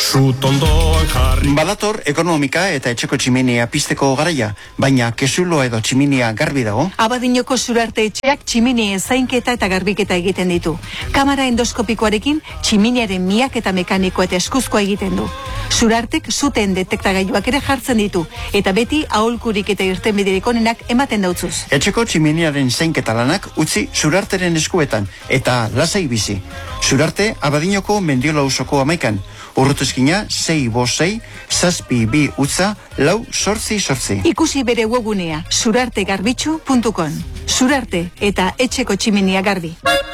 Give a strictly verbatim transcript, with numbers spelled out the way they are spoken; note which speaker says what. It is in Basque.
Speaker 1: Zutondoan jarri.
Speaker 2: Badator ekonomika eta etxeko tximinia pizteko garaia, baina kesulo edo tximinia garbi dago?
Speaker 3: Abadiñoko Surarte etxeak tximinien zainketa eta garbiketa egiten ditu. Kamara endoskopikoarekin tximiniaren miak eta mekanikoa eta eskuzkoa egiten du. Surartek zuten detektagailuak ere jartzen ditu, eta beti aholkurik eta irtenbiderik onenak ematen dautzuz.
Speaker 2: Etxeko tximiniaren zainketa lanak utzi Surarteren eskuetan, eta lasai bizi. Surarte Abadiñoko Mendiola auzoko amaikan. Urrutuzkina sei bost sei, zazpi bi utza, lau sortzi sortzi.
Speaker 3: Ikusi bere webgunea surartegarbitzu puntu com. Surarte eta etxeko tximinia garbi.